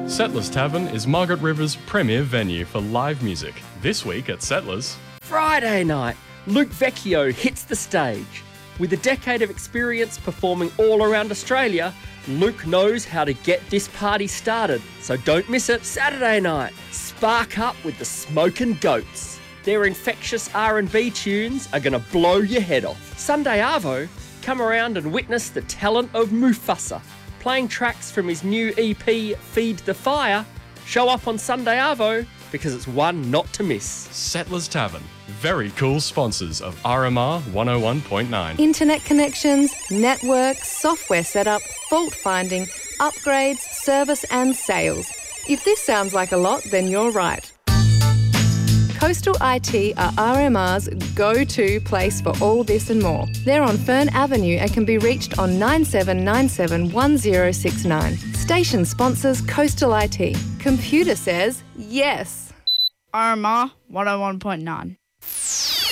Settlers Tavern is Margaret River's premier venue for live music. This week at Settlers. Friday night, Luke Vecchio hits the stage. With a decade of experience performing all around Australia, Luke knows how to get this party started. So don't miss it. Saturday night, spark up with the Smokin' Goats. Their infectious R&B tunes are going to blow your head off. Sunday Arvo, come around and witness the talent of Mufasa. Playing tracks from his new EP, Feed the Fire. Show up on Sunday Arvo because it's one not to miss. Settlers Tavern, very cool sponsors of RMR 101.9. Internet connections, network, software setup, fault finding, upgrades, service and sales. If this sounds like a lot, then you're right. Coastal IT are RMR's go-to place for all this and more. They're on Fern Avenue and can be reached on 9797 1069. Station sponsors Coastal IT. Computer says yes. RMR 101.9.